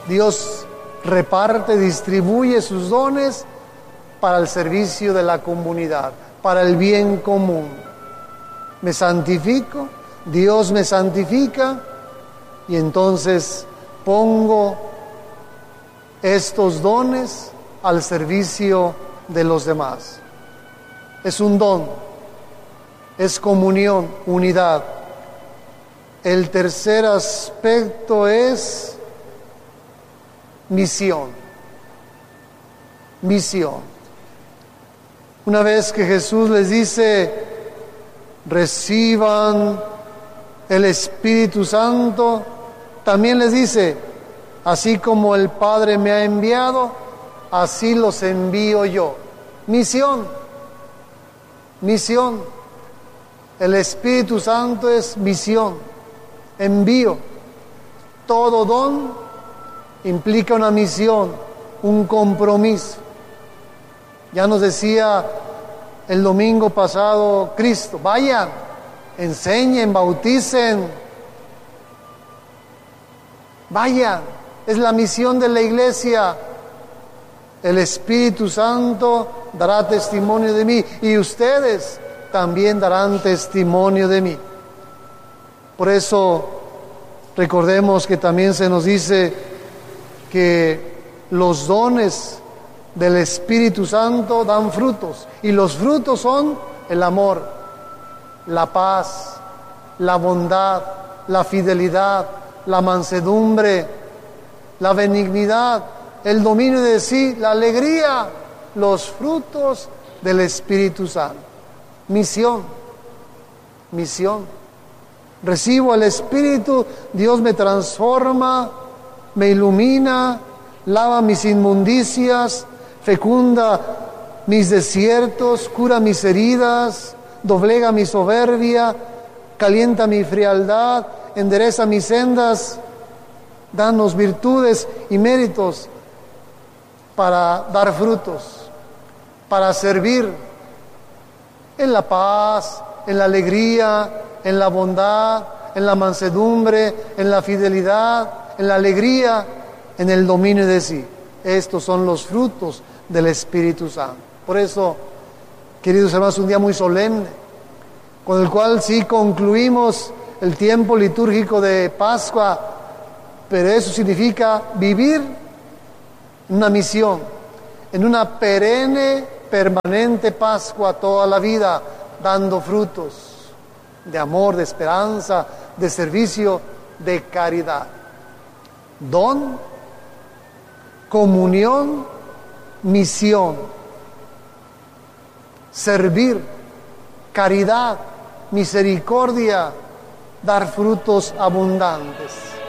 Dios reparte, distribuye sus dones para el servicio de la comunidad, para el bien común. Me santifico, Dios me santifica, y entonces pongo estos dones al servicio de los demás. Es un don, es comunión, unidad. El tercer aspecto es misión. Misión. Una vez que Jesús les dice, reciban el Espíritu Santo, también les dice, así como el Padre me ha enviado, así los envío yo. Misión. Misión. El Espíritu Santo es misión, envío. Todo don implica una misión, un compromiso. Ya nos decía el domingo pasado Cristo, vayan, enseñen, bauticen, vayan, es la misión de la iglesia. El Espíritu Santo dará testimonio de mí y ustedes también darán testimonio de mí. Por eso recordemos que también se nos dice que los dones del Espíritu Santo dan frutos, y los frutos son el amor, la paz, la bondad, la fidelidad, la mansedumbre, la benignidad, el dominio de sí, la alegría, los frutos del Espíritu Santo. Misión, misión. Recibo el Espíritu, Dios me transforma, me ilumina, lava mis inmundicias, fecunda mis desiertos, cura mis heridas, doblega mi soberbia, calienta mi frialdad, endereza mis sendas, danos virtudes y méritos para dar frutos, para servir en la paz, en la alegría, en la bondad, en la mansedumbre, en la fidelidad, en la alegría, en el dominio de sí. Estos son los frutos del Espíritu Santo. Por eso, queridos hermanos, un día muy solemne, con el cual sí concluimos el tiempo litúrgico de Pascua, pero eso significa vivir una misión, en una perenne, permanente Pascua toda la vida, dando frutos de amor, de esperanza, de servicio, de caridad. Don, comunión, misión, servir, caridad, misericordia, dar frutos abundantes.